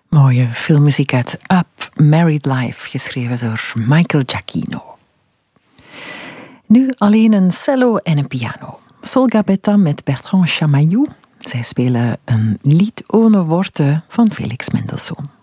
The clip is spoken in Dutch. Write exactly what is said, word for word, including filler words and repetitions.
Mooie filmmuziek uit Up, Married Life, geschreven door Michael Giacchino. Nu alleen een cello en een piano. Sol Gabetta met Bertrand Chamayou. Zij spelen een lied ohne Worte van Felix Mendelssohn.